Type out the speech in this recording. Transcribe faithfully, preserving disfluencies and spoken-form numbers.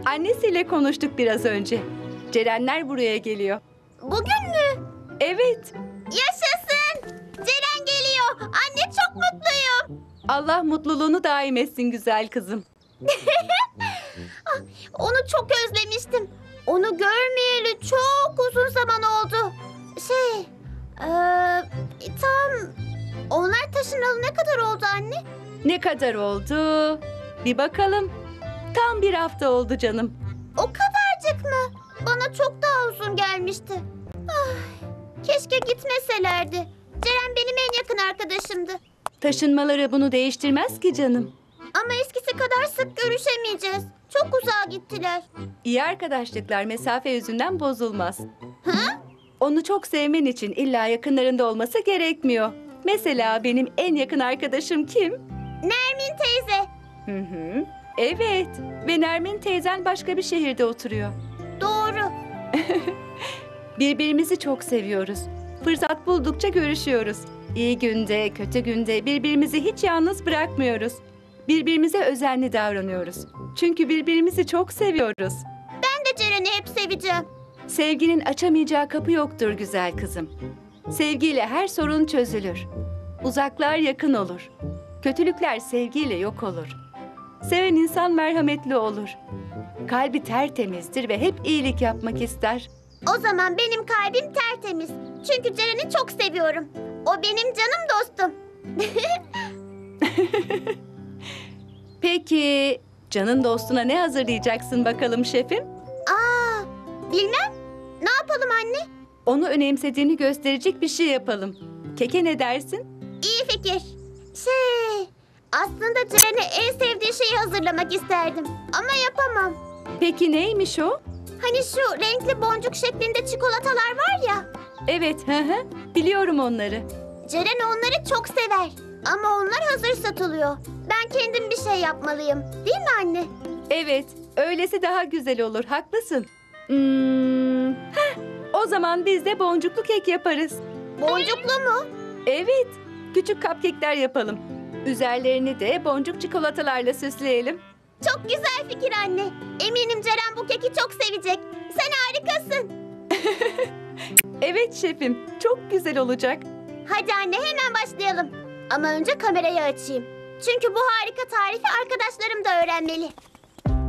Annesiyle konuştuk biraz önce. Cerenler buraya geliyor. Bugün mü? Evet. Yaşasın! Ceren geliyor. Anne çok mutluyum. Allah mutluluğunu daim etsin güzel kızım. Onu çok özlemiştim. Onu görmeyeli çok uzun zaman oldu. Şey, eee, tam onlar taşınalı ne kadar oldu anne? Ne kadar oldu? Bir bakalım. Tam bir hafta oldu canım. O kadarcık mı? Bana çok daha uzun gelmişti. Ah, keşke gitmeselerdi. Ceren benim en yakın arkadaşımdı. Taşınmaları bunu değiştirmez ki canım. Ama eskisi kadar sık görüşemeyeceğiz. Çok uzağa gittiler. İyi arkadaşlıklar mesafe yüzünden bozulmaz. Hı? Onu çok sevmen için illa yakınlarında olması gerekmiyor. Mesela benim en yakın arkadaşım kim? Nermin teyze. Hı hı. Evet. Ve Nermin teyzen başka bir şehirde oturuyor. Doğru. Birbirimizi çok seviyoruz. Fırsat buldukça görüşüyoruz. İyi günde, kötü günde birbirimizi hiç yalnız bırakmıyoruz. Birbirimize özenli davranıyoruz. Çünkü birbirimizi çok seviyoruz. Ben de Ceren'i hep seveceğim. Sevginin açamayacağı kapı yoktur güzel kızım. Sevgiyle her sorun çözülür. Uzaklar yakın olur. Kötülükler sevgiyle yok olur. Seven insan merhametli olur. Kalbi tertemizdir ve hep iyilik yapmak ister. O zaman benim kalbim tertemiz. Çünkü Ceren'i çok seviyorum. O benim canım dostum. Peki, canın dostuna ne hazırlayacaksın bakalım şefim? Aa, bilmem. Ne yapalım anne? Onu önemsediğini gösterecek bir şey yapalım. Keke ne dersin? İyi fikir. Şey, aslında Ceren'e en sevdiği şeyi hazırlamak isterdim. Ama yapamam. Peki neymiş o? Hani şu renkli boncuk şeklinde çikolatalar var ya. Evet, hı hı, biliyorum onları. Ceren onları çok sever. Ama onlar hazır satılıyor. Ben kendim bir şey yapmalıyım. Değil mi anne? Evet, öylesi daha güzel olur, haklısın. Hmm, heh, o zaman biz de boncuklu kek yaparız. Boncuklu mu? Evet, küçük cupcake'ler yapalım. Üzerlerini de boncuk çikolatalarla süsleyelim. Çok güzel fikir anne. Eminim Ceren bu keki çok sevecek. Sen harikasın. Evet şefim, çok güzel olacak. Hadi anne hemen başlayalım. Ama önce kamerayı açayım. Çünkü bu harika tarifi arkadaşlarım da öğrenmeli.